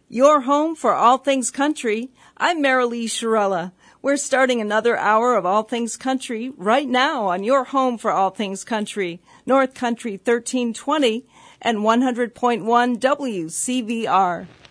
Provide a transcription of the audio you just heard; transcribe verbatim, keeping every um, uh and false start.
Your home for all things country. I'm Marilee Shirella. We're starting another hour of All Things Country right now on your home for all things country, North Country thirteen twenty and one hundred point one W C V R.